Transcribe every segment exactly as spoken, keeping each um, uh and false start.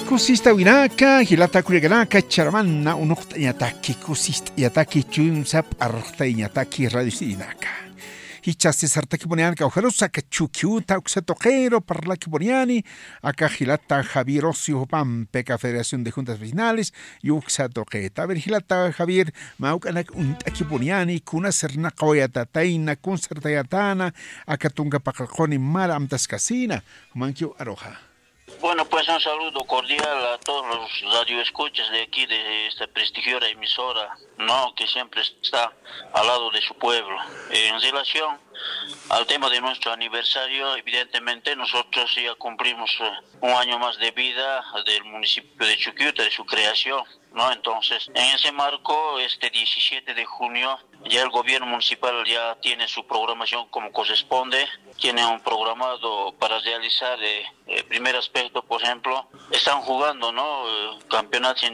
Kusista winaka, hilata kuriganaka, charamana, unokta yataki, kusist yataki, chunsap, arta yataki, radistinaka. Hichasti sartaki poniani, caujerosa, cachuquiuta, uxetoquero, parlaki poniani, acá hilata Javier Ocio Pampeca, Federación de Juntas Vecinales, y uxatoqueta. A ver, hilata Javier, maucanak, un poniani, kuna serna coyatataina, kun sertayatana, acatunga pacalconi, mara amtascasina, manquio aroja. Bueno, pues un saludo cordial a todos los radioescuchas de aquí, de esta prestigiosa emisora, no, que siempre está al lado de su pueblo. En relación al tema de nuestro aniversario, evidentemente nosotros ya cumplimos un año más de vida del municipio de Chuquiuta, de su creación, ¿no? Entonces, en ese marco, este diecisiete de junio, ya el gobierno municipal ya tiene su programación como corresponde, tiene un programado para realizar, eh, el primer aspecto, por ejemplo, están jugando, ¿no?, eh, campeonatos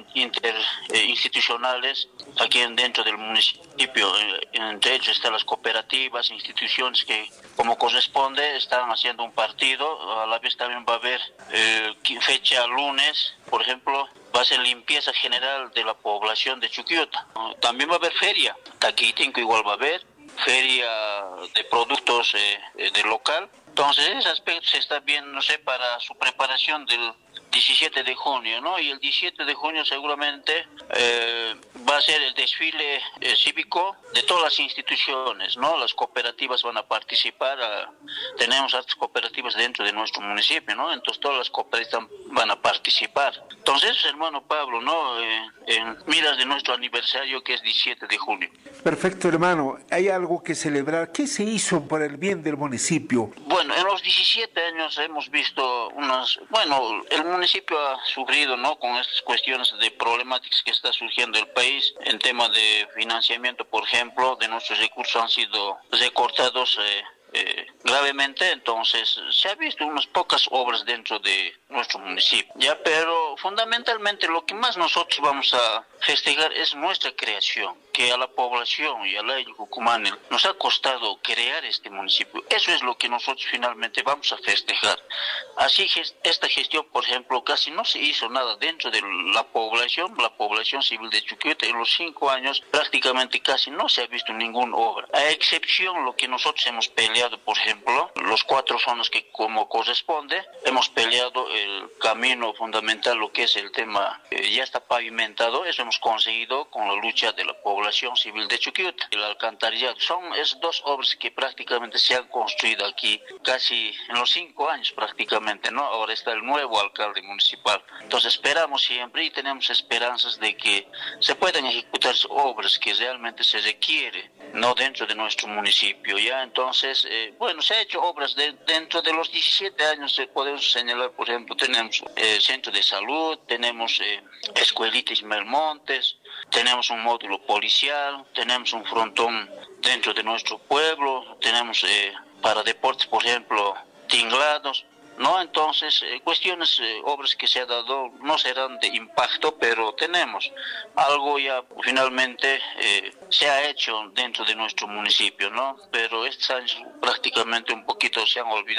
interinstitucionales aquí dentro del municipio, eh, entre ellos están las cooperativas, instituciones que como corresponde están haciendo un partido, a la vez también va a haber eh, fecha lunes, por ejemplo, va a ser limpieza general de la población de Chuquiuta. También va a haber feria, Taquitinco igual va a haber, feria de productos eh, de local. Entonces ese aspecto se está viendo, no sé, para su preparación del diecisiete de junio, ¿no? Y el diecisiete de junio seguramente eh, va a ser el desfile eh, cívico de todas las instituciones, ¿no? Las cooperativas van a participar, a, tenemos otras cooperativas dentro de nuestro municipio, ¿no? Entonces todas las cooperativas van a participar. Entonces, hermano Pablo, ¿no? Eh, en miras de nuestro aniversario que es diecisiete de junio. Perfecto, hermano. Hay algo que celebrar. ¿Qué se hizo por el bien del municipio? Bueno, en los diecisiete años hemos visto unas, bueno, el municipio ha sufrido, ¿no?, con estas cuestiones de problemáticas que está surgiendo el país en tema de financiamiento, por ejemplo, de nuestros recursos han sido recortados eh, eh, gravemente, entonces se ha visto unas pocas obras dentro de nuestro municipio, ya, pero fundamentalmente lo que más nosotros vamos a festejar es nuestra creación, que a la población y a la Yucumán nos ha costado crear este municipio. Eso es lo que nosotros finalmente vamos a festejar. Así que esta gestión, por ejemplo, casi no se hizo nada dentro de la población, la población civil de Chuquiuta. En los cinco años prácticamente casi no se ha visto ninguna obra, a excepción lo que nosotros hemos peleado, por ejemplo, los cuatro zonas que como corresponde, hemos peleado el camino fundamental, lo que es el tema, eh, ya está pavimentado, eso hemos conseguido con la lucha de la población civil de Chuquiuta. El alcantarillado son esas dos obras que prácticamente se han construido aquí casi en los cinco años prácticamente, ¿no? Ahora está el nuevo alcalde municipal. Entonces esperamos siempre y tenemos esperanzas de que se puedan ejecutar obras que realmente se requiere, no dentro de nuestro municipio, ¿ya? Entonces, eh, bueno, se ha hecho obras de, dentro de los diecisiete años, eh, podemos señalar, por ejemplo, tenemos eh, centro de salud, tenemos eh, escuelita Ismael Montes, tenemos un módulo policial, tenemos un frontón dentro de nuestro pueblo, tenemos eh, para deportes, por ejemplo, tinglados, ¿no? Entonces, eh, cuestiones, eh, obras que se ha dado no serán de impacto, pero tenemos algo ya finalmente eh, se ha hecho dentro de nuestro municipio, ¿no? Pero estos años prácticamente un poquito se han olvidado.